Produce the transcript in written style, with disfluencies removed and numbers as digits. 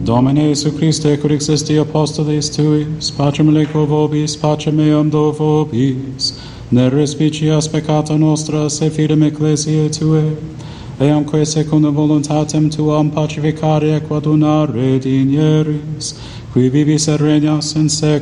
Domine Iesu Christe, cur existi apostolis tuis, pacem leco vobis, pacem meam do vobis, ne respicias peccata nostra, se fidem ecclesiae Tuae, eamque secundum voluntatem Tuam pacificare et coadunare dinieris, qui vivis et regnas in